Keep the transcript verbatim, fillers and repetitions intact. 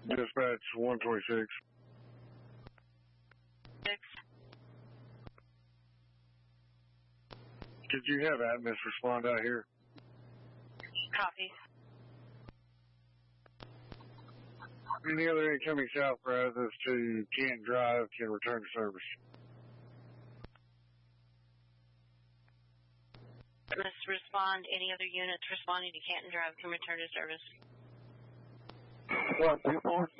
Dispatch one twenty-six. Six. Could you have Atmos respond out here? Copy. Any other incoming south rises to Canton Drive can return to service. Let's respond. Any other units responding to Canton Drive can return to service. One, two, four.